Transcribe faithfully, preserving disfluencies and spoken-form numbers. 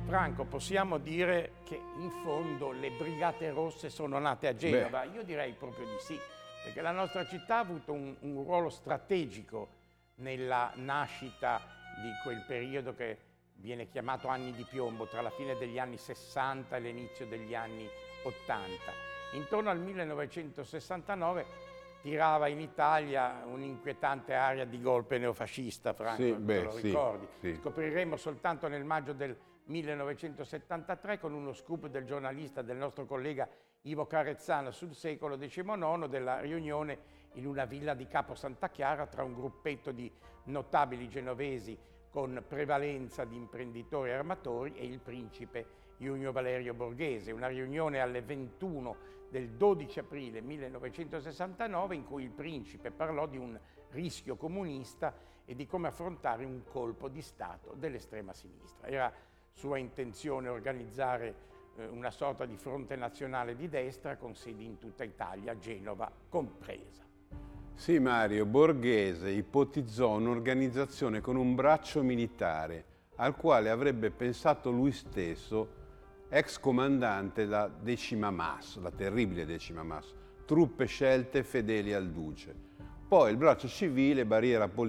Franco, possiamo dire che in fondo le Brigate Rosse sono nate a Genova? Beh. Io direi proprio di sì, perché la nostra città ha avuto un, un ruolo strategico nella nascita di quel periodo che viene chiamato anni di piombo, tra la fine degli anni sessanta e l'inizio degli anni ottanta. Intorno al millenovecentosessantanove tirava in Italia un'inquietante aria di golpe neofascista, Franco, sì, te beh, lo sì, ricordi? Sì. Scopriremo soltanto nel maggio del millenovecentosettantatré, con uno scoop del giornalista, del nostro collega Ivo Carezzano sul Secolo diciannove, della riunione in una villa di Capo Santa Chiara tra un gruppetto di notabili genovesi con prevalenza di imprenditori e armatori e il principe Junio Valerio Borghese. Una riunione alle ventuno del dodici aprile millenovecentosessantanove in cui il principe parlò di un rischio comunista e di come affrontare un colpo di Stato dell'estrema sinistra. Era sua intenzione organizzare eh, una sorta di fronte nazionale di destra con sedi in tutta Italia, Genova compresa. Sì, Mario, Borghese ipotizzò un'organizzazione con un braccio militare al quale avrebbe pensato lui stesso, ex comandante della decima Mas, la terribile decima Mas, truppe scelte fedeli al duce. Poi il braccio civile, barriera politica,